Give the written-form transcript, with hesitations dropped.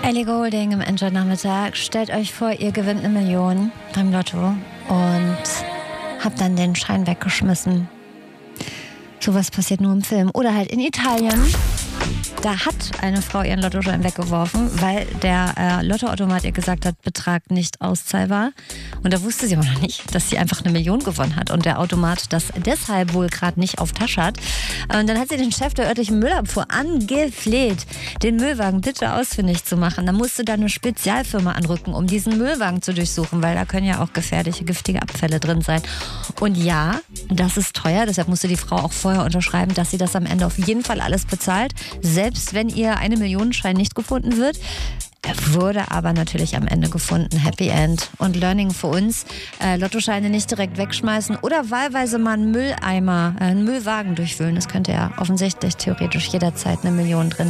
Ellie Goulding im Enjoy-Nachmittag. Stellt euch vor, ihr gewinnt 1 Million beim Lotto und habt dann den Schein weggeschmissen. Sowas passiert nur im Film. Oder halt in Italien. Da hat eine Frau ihren Lottoschein weggeworfen, weil der Lottoautomat ihr gesagt hat, Betrag nicht auszahlbar. Und da wusste sie aber noch nicht, dass sie einfach 1 Million gewonnen hat und der Automat das deshalb wohl gerade nicht auf Tasche hat. Und dann hat sie den Chef der örtlichen Müllabfuhr angefleht, den Müllwagen bitte ausfindig zu machen. Da musste da eine Spezialfirma anrücken, um diesen Müllwagen zu durchsuchen, weil da können ja auch gefährliche, giftige Abfälle drin sein. Und ja, das ist teuer, deshalb musste die Frau auch vorher unterschreiben, dass sie das am Ende auf jeden Fall alles bezahlt, selbst wenn ihr 1 Millionenschein nicht gefunden wird. Er wurde aber natürlich am Ende gefunden. Happy End. Und Learning für uns, Lottoscheine nicht direkt wegschmeißen oder wahlweise mal einen Mülleimer, einen Müllwagen durchwühlen. Das könnte ja offensichtlich theoretisch jederzeit 1 Million drin